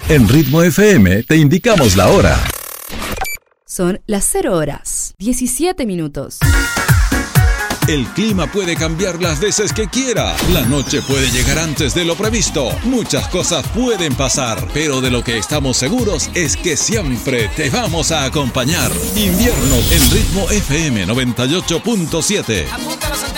En Ritmo FM te indicamos la hora. Son las 0 horas, 17 minutos. El clima puede cambiar las veces que quiera. La noche puede llegar antes de lo previsto. Muchas cosas pueden pasar, pero de lo que estamos seguros es que siempre te vamos a acompañar. Invierno en Ritmo FM 98.7.